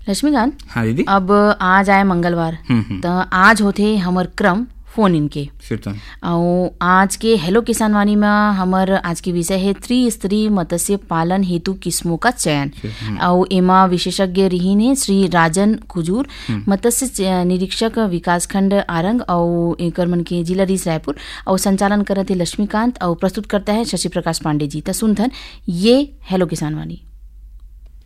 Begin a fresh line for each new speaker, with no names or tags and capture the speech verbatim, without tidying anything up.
लक्ष्मीकांत,
हाँ दीदी।
अब आज आए मंगलवार, तो आज होते हमर क्रम फोन इनके और आज के हेलो किसान वाणी में हमर आज के विषय है त्रिस्तरीय मत्स्य पालन हेतु किस्मों का चयन। और एमा विशेषज्ञ रहीन है श्री राजन कुजूर, मत्स्य निरीक्षक विकासखंड आरंग और एकर मन के जिला रीस रायपुर, और संचालन करते लक्ष्मीकांत और प्रस्तुत करता है शशि प्रकाश पांडे जी। तो सुनथन ये हेलो किसान वाणी।